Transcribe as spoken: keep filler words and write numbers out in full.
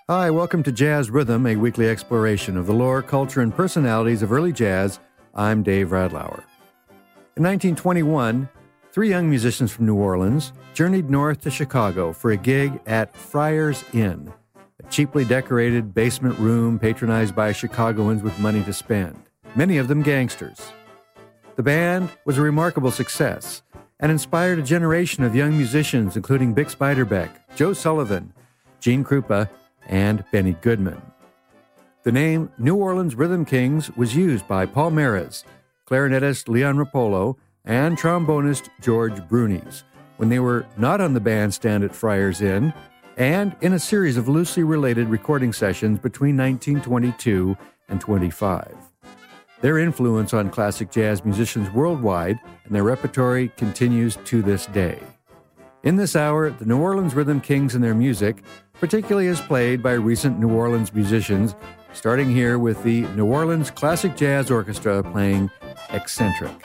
Hi, welcome to Jazz Rhythm, a weekly exploration of the lore, culture, and personalities of early jazz. I'm Dave Radlauer. In nineteen twenty-one, three young musicians from New Orleans journeyed north to Chicago for a gig at Friars Inn, a cheaply decorated basement room patronized by Chicagoans with money to spend, many of them gangsters. The band was a remarkable success and inspired a generation of young musicians, including Bix Beiderbecke, Joe Sullivan, Gene Krupa, and Benny Goodman. The name New Orleans Rhythm Kings was used by Paul Meres, clarinetist Leon Rapolo, and trombonist George Brunis when they were not on the bandstand at Friars Inn, and in a series of loosely related recording sessions between nineteen twenty-two and twenty-five. Their influence on classic jazz musicians worldwide and their repertory continues to this day. In this hour, the New Orleans Rhythm Kings and their music, particularly as played by recent New Orleans musicians, starting here with the New Orleans Classic Jazz Orchestra playing Eccentric.